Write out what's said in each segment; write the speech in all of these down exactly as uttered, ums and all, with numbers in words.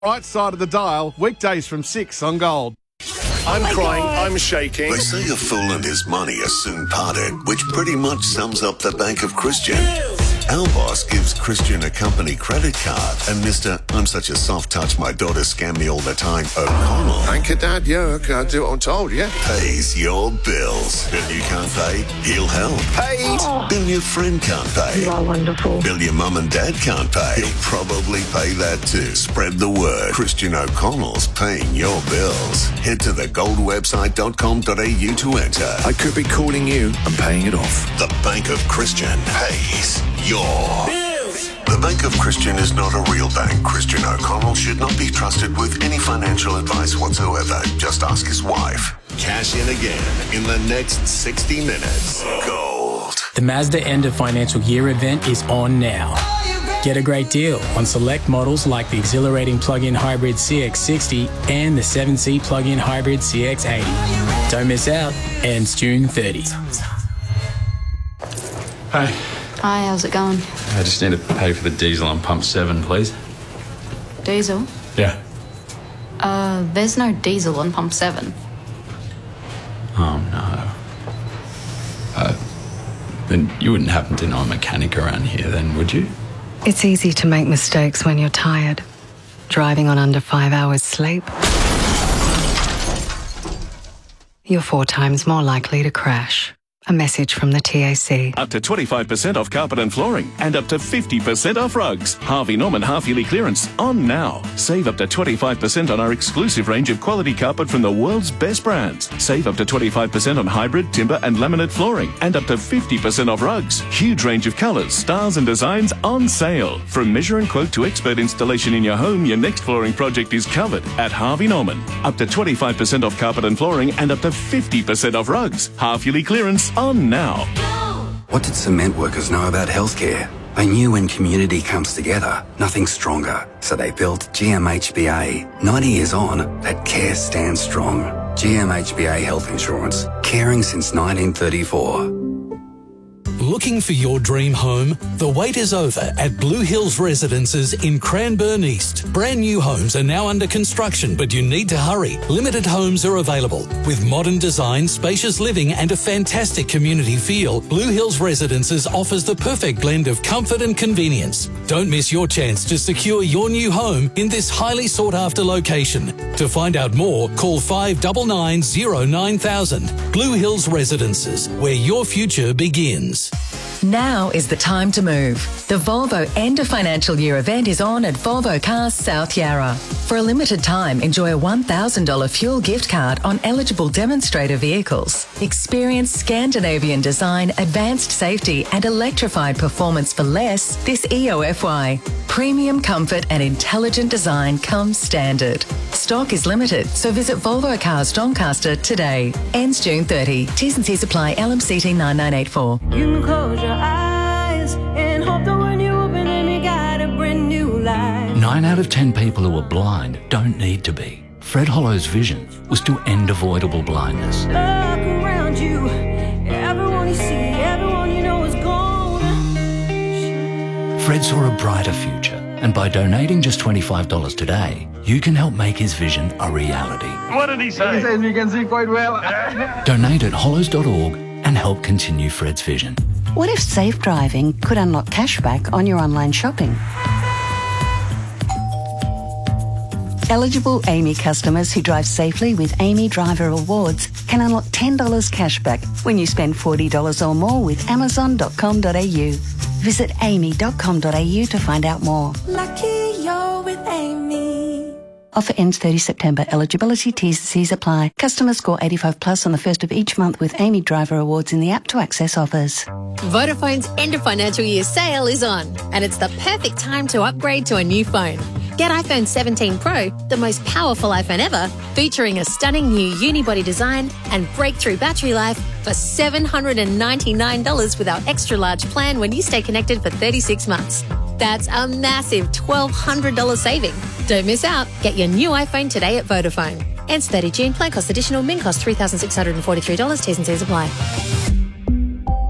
Right side of the dial, weekdays from six on Gold. I'm oh crying, God. I'm shaking. They say a fool and his money are soon parted, which pretty much sums up the Bank of Christian. Our boss gives Christian a company credit card, and Mister I'm such a soft touch, my daughter scam me all the time, O'Connell. Thank you, Dad. Yeah, okay, I'll do what I'm told, yeah. Pays your bills. Bill you can't pay, he'll help. Paid. Oh. Bill your friend can't pay. You are wonderful. Bill your mum and dad can't pay. He'll probably pay that too. Spread the word. Christian O'Connell's paying your bills. Head to the gold website dot com dot a u to enter. I could be calling you and paying it off. The Bank of Christian pays your bills. The Bank of Christian is not a real bank. Christian O'Connell should not be trusted with any financial advice whatsoever. Just ask his wife. Cash in again in the next sixty minutes. Gold. The Mazda End of Financial Year event is on now. Get a great deal on select models like the exhilarating plug-in hybrid C X sixty and the seven seat plug-in hybrid C X eighty. Don't miss out. Ends June thirtieth. Hey. Hi, how's it going? I just need to pay for the diesel on pump seven, please. Diesel? Yeah. Uh, there's no diesel on pump seven. Oh, no. Uh, then you wouldn't happen to know a mechanic around here then, would you? It's easy to make mistakes when you're tired. Driving on under five hours sleep. You're four times more likely to crash. A message from the T A C. Up to twenty-five percent off carpet and flooring and up to fifty percent off rugs. Harvey Norman half-yearly clearance on now. Save up to twenty-five percent on our exclusive range of quality carpet from the world's best brands. Save up to twenty-five percent on hybrid, timber and laminate flooring and up to fifty percent off rugs. Huge range of colours, styles and designs on sale. From measure and quote to expert installation in your home, your next flooring project is covered at Harvey Norman. Up to twenty-five percent off carpet and flooring and up to fifty percent off rugs. Half-yearly clearance on now. What did cement workers know about healthcare? They knew when community comes together, nothing's stronger. So they built G M H B A. ninety years on, that care stands strong. G M H B A Health Insurance. Caring since nineteen thirty-four. Looking for your dream home? The wait is over at Blue Hills Residences in Cranbourne East. Brand new homes are now under construction, but you need to hurry. Limited homes are available. With modern design, spacious living and a fantastic community feel, Blue Hills Residences offers the perfect blend of comfort and convenience. Don't miss your chance to secure your new home in this highly sought-after location. To find out more, call five nine nine, zero nine thousand. Blue Hills Residences, where your future begins. Now is the time to move. The Volvo End of Financial Year event is on at Volvo Cars South Yarra. For a limited time, enjoy a one thousand dollars fuel gift card on eligible demonstrator vehicles. Experience Scandinavian design, advanced safety and electrified performance for less this E O F Y. Premium comfort and intelligent design comes standard. Stock is limited, so visit Volvo Cars Doncaster today. Ends June thirtieth. T's and C's apply. L M C T nine nine eight four. You can close your eyes and hope that when you open them you got a brand new life. Nine out of ten people who are blind don't need to be. Fred Hollow's vision was to end avoidable blindness. Look around you, everyone you see, everyone you know is gone. Fred saw a brighter future, and by donating just twenty-five dollars today, you can help make his vision a reality. What did he say? He says we can see quite well. Donate at hollows dot org and help continue Fred's vision. What if safe driving could unlock cashback on your online shopping? Eligible Amy customers who drive safely with Amy Driver Awards can unlock ten dollars cashback when you spend forty dollars or more with amazon dot com dot a u. Visit amy dot com dot a u to find out more. Lucky you're with Amy. Offer ends thirtieth September. Eligibility, T's and C's apply. Customers score eighty-five plus on the first of each month with Amy Driver Awards in the app to access offers. Vodafone's end of financial year sale is on, and it's the perfect time to upgrade to a new phone. Get iPhone seventeen Pro, the most powerful iPhone ever, featuring a stunning new unibody design and breakthrough battery life for seven hundred ninety-nine dollars with our extra large plan when you stay connected for thirty-six months. That's a massive twelve hundred dollars saving. Don't miss out. Get your new iPhone today at Vodafone. Ends thirtieth June. Plan cost additional. Min cost three thousand six hundred forty-three dollars. T's and C's apply.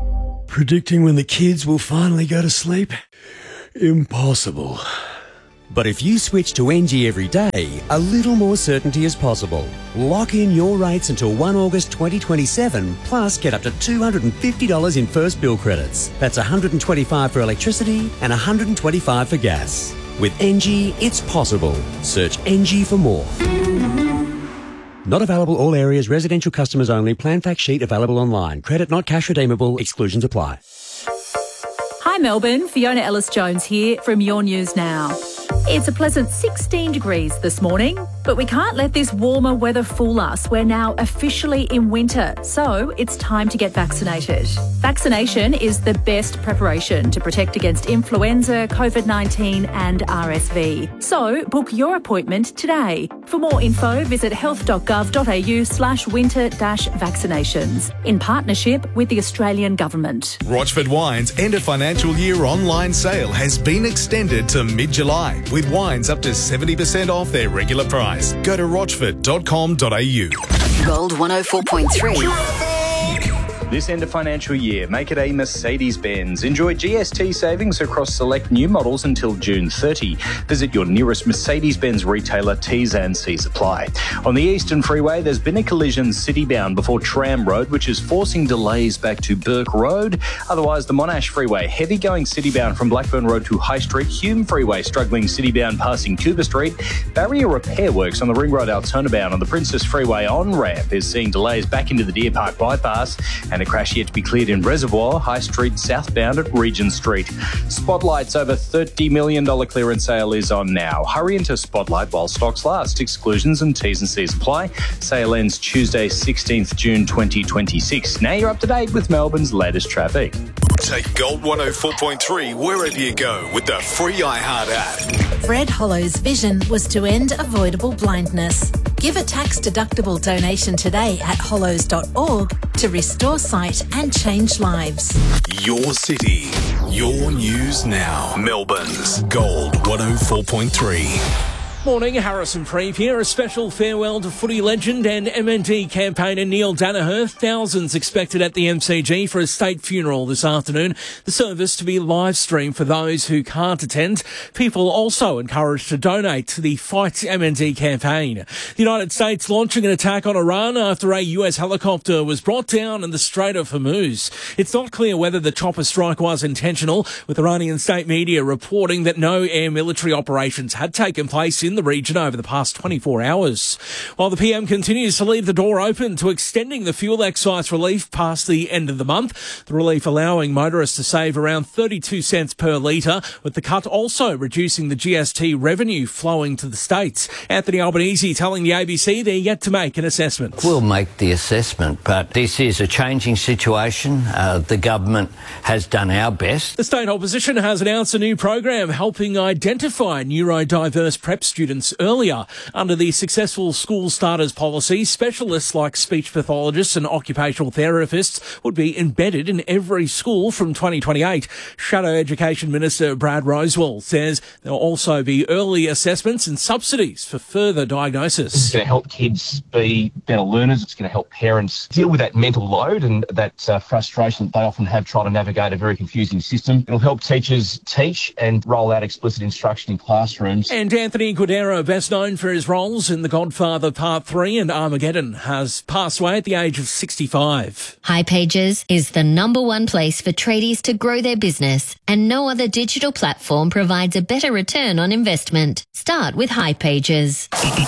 Predicting when the kids will finally go to sleep? Impossible. But if you switch to N G every day, a little more certainty is possible. Lock in your rates until the first of August twenty twenty-seven, plus get up to two hundred fifty dollars in first bill credits. That's one hundred twenty-five dollars for electricity and one hundred twenty-five dollars for gas. With N G, it's possible. Search N G for more. Not available all areas, residential customers only. Plan fact sheet available online. Credit not cash redeemable. Exclusions apply. Hi Melbourne, Fiona Ellis-Jones here from Your News Now. It's a pleasant sixteen degrees this morning, but we can't let this warmer weather fool us. We're now officially in winter, so it's time to get vaccinated. Vaccination is the best preparation to protect against influenza, COVID nineteen and R S V. So book your appointment today. For more info, visit health.gov.au slash winter dash vaccinations in partnership with the Australian Government. Rochford Wine's end of financial year online sale has been extended to mid-July, with wines up to seventy percent off their regular price. Go to rochford dot com dot a u. Gold one oh four point three. This end of financial year, make it a Mercedes-Benz. Enjoy G S T savings across select new models until June thirtieth. Visit your nearest Mercedes-Benz retailer. T's and C's apply. On the Eastern Freeway, there's been a collision citybound before Tram Road, which is forcing delays back to Burke Road. Otherwise, the Monash Freeway, heavy going citybound from Blackburn Road to High Street. Hume Freeway, struggling citybound passing Cooper Street. Barrier repair works on the Ring Road Altona-bound on the Princess Freeway on-ramp is seeing delays back into the Deer Park bypass, and a crash yet to be cleared in Reservoir, High Street southbound at Regent Street. Spotlight's over thirty million dollars clearance sale is on now. Hurry into Spotlight while stocks last. Exclusions and T's and C's apply. Sale ends Tuesday, sixteenth of June twenty twenty-six. Now you're up to date with Melbourne's latest traffic. Take Gold one oh four point three wherever you go with the free iHeart app. Fred Hollow's vision was to end avoidable blindness. Give a tax-deductible donation today at hollows dot org to restore sight and change lives. Your city, your news now. Melbourne's Gold one oh four point three. Morning, Harrison Preeve here. A special farewell to footy legend and M N D campaigner Neil Danaher. Thousands expected at the M C G for a state funeral this afternoon. The service to be live streamed for those who can't attend. People also encouraged to donate to the Fight M N D campaign. The United States launching an attack on Iran after a U S helicopter was brought down in the Strait of Hormuz. It's not clear whether the chopper strike was intentional, with Iranian state media reporting that no air military operations had taken place in the region over the past twenty-four hours. While the P M continues to leave the door open to extending the fuel excise relief past the end of the month, the relief allowing motorists to save around thirty-two cents per litre, with the cut also reducing the G S T revenue flowing to the states. Anthony Albanese telling the A B C they're yet to make an assessment. We'll make the assessment, but this is a changing situation. Uh, the government has done our best. The state opposition has announced a new program helping identify neurodiverse prep students earlier. Under the successful school starters policy, specialists like speech pathologists and occupational therapists would be embedded in every school from twenty twenty-eight. Shadow Education Minister Brad Rosewell says there will also be early assessments and subsidies for further diagnosis. This is going to help kids be better learners. It's going to help parents deal with that mental load and that uh, frustration that they often have trying to navigate a very confusing system. It'll help teachers teach and roll out explicit instruction in classrooms. And Anthony Cordero, best known for his roles in The Godfather Part three and Armageddon, has passed away at the age of sixty-five. hipages is the number one place for tradies to grow their business, and no other digital platform provides a better return on investment. Start with hipages.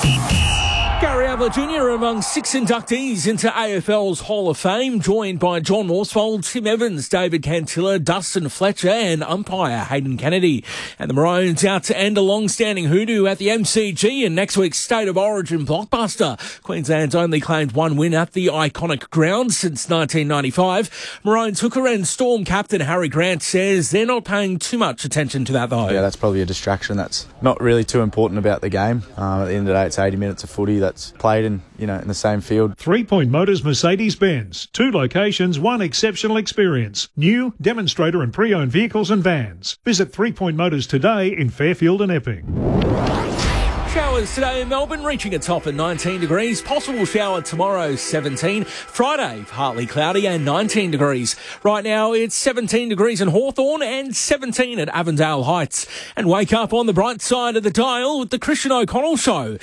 Gary Ablett Junior among six inductees into A F L's Hall of Fame, joined by John Morsfold, Tim Evans, David Cantilla, Dustin Fletcher and umpire Hayden Kennedy. And the Maroons out to end a long-standing hoodoo at the M C G in next week's State of Origin blockbuster. Queensland's only claimed one win at the iconic ground since nineteen ninety-five. Maroons hooker and Storm captain Harry Grant says they're not paying too much attention to that though. Yeah, that's probably a distraction. That's not really too important about the game. Uh, at the end of the day, it's eighty minutes of footy that's played in, you know, in the same field. Three Point Motors Mercedes-Benz. Two locations, one exceptional experience. New, demonstrator and pre-owned vehicles and vans. Visit Three Point Motors today in Fairfield and Epping. Showers showers today in Melbourne, reaching a top at nineteen degrees. Possible shower tomorrow, seventeen. Friday, partly cloudy and nineteen degrees. Right now, it's seventeen degrees in Hawthorn and seventeen at Avondale Heights. And wake up on the bright side of the dial with the Christian O'Connell Show.